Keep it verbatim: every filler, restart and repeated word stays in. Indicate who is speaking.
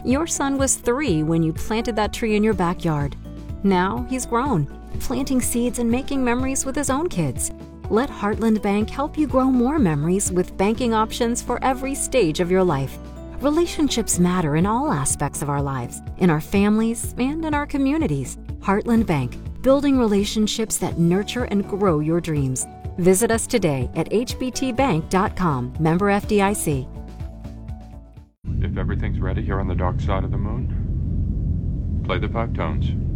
Speaker 1: Your son was three when you planted that tree in your backyard. Now he's grown, planting seeds and making memories with his own kids. Let Heartland Bank help you grow more memories with banking options for every stage of your life. Relationships matter in all aspects of our lives, in our families and in our communities. Heartland Bank, building relationships that nurture and grow your dreams. Visit us today at h b t bank dot com, member F D I C.
Speaker 2: If everything's ready here on the dark side of the moon, play the five tones.